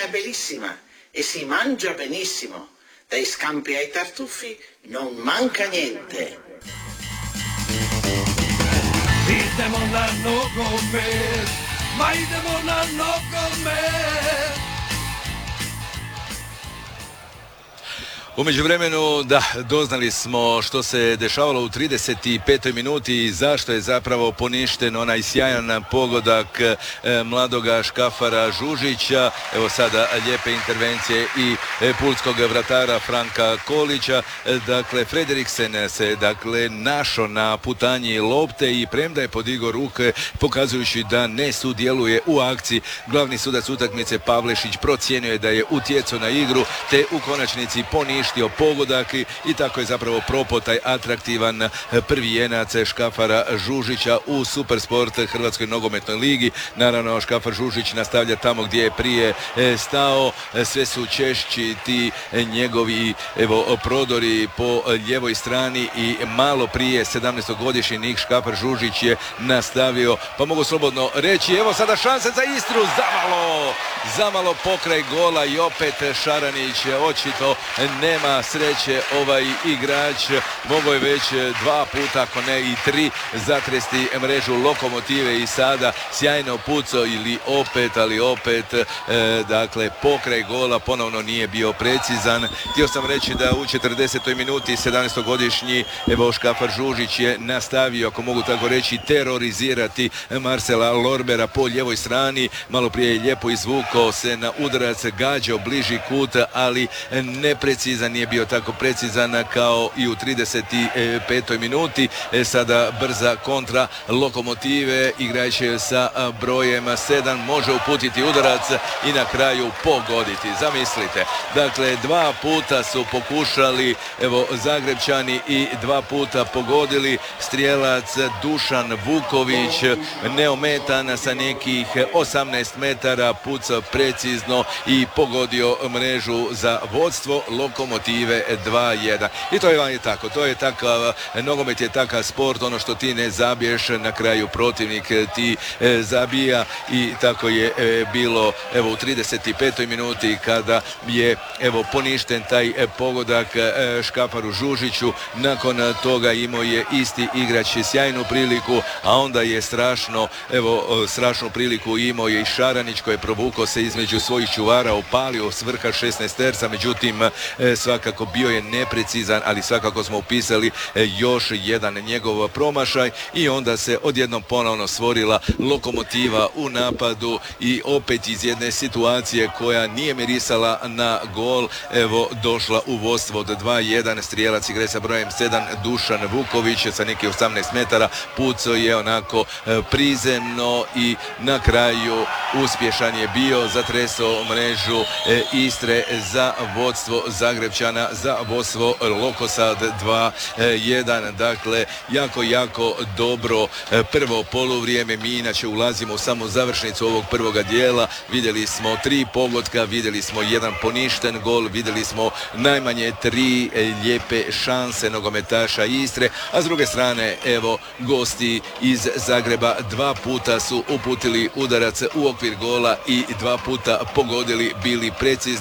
è bellissima e si mangia benissimo. Dai scampi ai tartufi non manca niente. Idemo na nogomet, ma idemo na nogomet. U međuvremenu, da, doznali smo što se dešavalo u 35. minuti i zašto je zapravo poništen onaj sjajan pogodak mladoga Škafara Žužića. Evo sada lijepe intervencije i pulskog vratara Franka Kolića. Dakle, Frederiksen se našao na putanji lopte i premda je podigao ruke pokazujući da ne sudjeluje u akciji. Glavni sudac utakmice Pavlešić procijenio je da je utjecao na igru te u konačnici poništio pogodak i tako je zapravo propao taj atraktivan prvi jenac Škafara Žužića u Supersport Hrvatskoj nogometnoj ligi. Naravno, Škafar Žužić nastavlja tamo gdje je prije stao. Sve su češći ti njegovi prodori po ljevoj strani i malo prije 17-godišnji Nik Škafar Žužić je nastavio, pa mogu slobodno reći, evo sada šanse za Istru, zamalo pokraj gola i opet Šaranić očito nema sreće ovaj igrač, mogao je već 2 puta, ako ne i 3, zatresti mrežu Lokomotive i sada sjajno pucao ali opet dakle pokraj gola ponovno nije bio precizan. Htio sam reći da u 40. minuti 17-godišnji Škafar Žužić je nastavio, ako mogu tako reći, terorizirati Marcela Lorbera po ljevoj strani. Malo prije je lijepo izvukao se na udarac, gađao bliži kut, ali neprecizan, nije bio tako precizan kao i u 35. minuti. Sada brza kontra Lokomotive, igrač sa brojem 7 može uputiti udarac i na kraju pogoditi. Zamislite, dakle 2 puta su pokušali Zagrebčani i 2 puta pogodili. Strijelac Dušan Vuković neometan sa nekih 18 metara pucao precizno i pogodio mrežu za vodstvo Lokomotive 2-1. I to je tako, to je takav, nogomet je takav sport, ono što ti ne zabiješ, na kraju protivnik ti zabija i tako je bilo u 35. minuti kada je poništen taj pogodak Škafaru Žužiću. Nakon toga imao je isti igrač sjajnu priliku, a onda je strašnu priliku imao je i Šaranić koji je provukao se između svojih čuvara, opalio s vrha 16-terca, međutim svakako bio je neprecizan, ali svakako smo upisali još jedan njegov promašaj i onda se odjednom ponovno stvorila Lokomotiva u napadu i opet iz jedne situacije koja nije mirisala na gol, došla u vodstvo od 2-1. Strijelac igre sa brojem 7 Dušan Vuković sa nekih 18 metara pucao je onako prizemno i na kraju uspješan je bio, zatresao mrežu Istre za vodstvo Zagrebčana, za vodstvo Lokosad 2-1. Dakle, jako dobro prvo poluvrijeme. Mi inače ulazimo u samu završnicu ovog prvoga dijela. Vidjeli smo 3 pogotka, vidjeli smo 1 poništen gol, vidjeli smo najmanje 3 lijepe šanse nogometaša Istre, a s druge strane gosti iz Zagreba 2 puta su uputili udarac u okvir gola i 2 puta pogodili, bili precizni.